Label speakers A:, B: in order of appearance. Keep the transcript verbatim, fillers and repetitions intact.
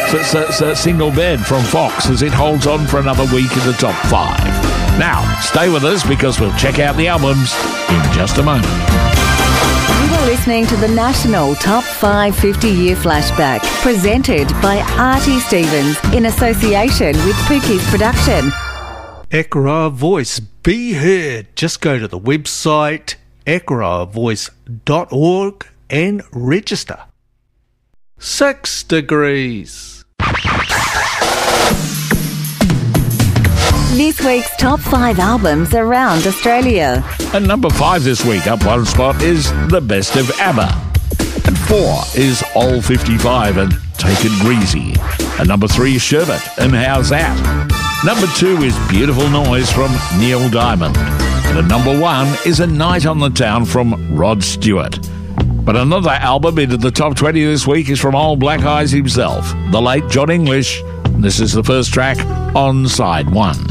A: Breakfast at uh, Single Bed from Fox as it holds on for another week in the top five. Now, stay with us because we'll check out the albums in just a moment.
B: You are listening to the National Top five fifty-Year Flashback, presented by Artie Stevens in association with Pookie's Production.
C: Ekra Voice, be heard. Just go to the website ekra voice dot org and register. Six degrees.
B: This week's top five albums around Australia.
A: And number five this week, up one spot, is The Best of ABBA. And four is All fifty-five and Take It Greasy. And number three is Sherbet and How's That? Number two is Beautiful Noise from Neil Diamond. And at number one is A Night on the Town from Rod Stewart. But another album into the top twenty this week is from old Black Eyes himself, the late John English. This is the first track on side one.